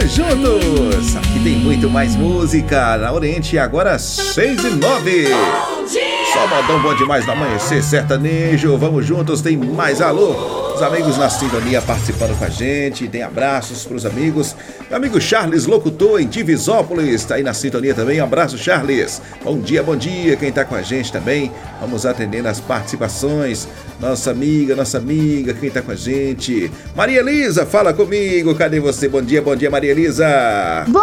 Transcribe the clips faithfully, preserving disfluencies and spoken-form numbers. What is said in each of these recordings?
Vamos juntos! Aqui tem muito mais música. Na Oriente, agora seis e nove. Só modão bom demais no amanhecer sertanejo. Vamos juntos, tem mais alô. Os amigos na sintonia participando com a gente. Tem abraços pros amigos. Meu amigo Charles, locutor em Divisópolis, tá aí na sintonia também. Um abraço, Charles. Bom dia, bom dia. Quem tá com a gente também. Vamos atendendo as participações. Nossa amiga, nossa amiga, quem tá com a gente? Maria Elisa, fala comigo. Cadê você? Bom dia, bom dia, Maria Elisa. Bom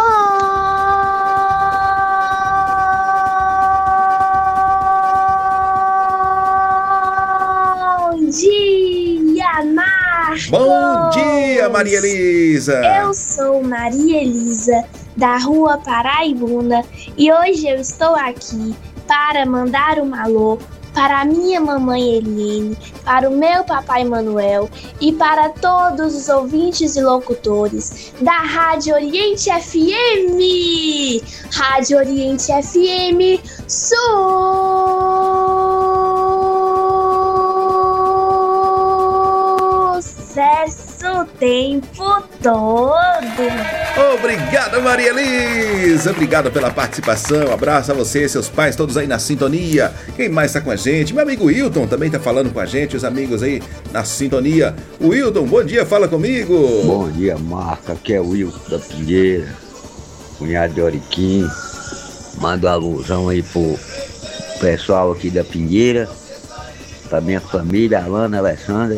dia, Marcos. Bom dia, Maria Elisa. Eu sou Maria Elisa, da Rua Paraibuna, e hoje eu estou aqui para mandar um alô para a minha mamãe Eliene, para o meu papai Manuel e para todos os ouvintes e locutores da Rádio Oriente F M. Rádio Oriente F M, sucesso o tempo todo. Obrigado, Maria Elisa. Obrigado pela participação. Abraço a você, seus pais, todos aí na sintonia. Quem mais tá com a gente? Meu amigo Wilton também tá falando com a gente. Os amigos aí na sintonia. O Wilton, bom dia, fala comigo. Bom dia, Marca. Aqui é o Wilton da Pinheira, cunhado de Oriquim. Manda uma alusão aí pro pessoal aqui da Pinheira, pra minha família, Alana, Alessandra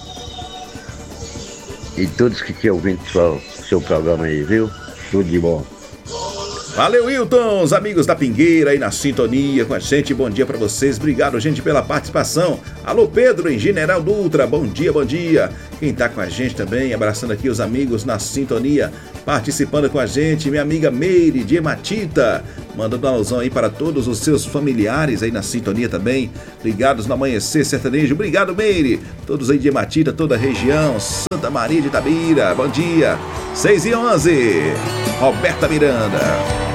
e todos que estão ouvindo o seu programa aí, viu? Tudo de bom. Valeu, Wilton, os amigos da Pingueira aí na sintonia com a gente, bom dia pra vocês, obrigado, gente, pela participação. Alô, Pedro, em General Dutra, bom dia, bom dia. Quem tá com a gente também, abraçando aqui os amigos na sintonia, participando com a gente, minha amiga Meire de Ematita, mandando uma alusão aí para todos os seus familiares aí na sintonia também, ligados no Amanhecer Sertanejo, obrigado, Meire, todos aí de Ematita, toda a região, Santa Maria de Itabira, bom dia, seis e onze, Roberta Miranda.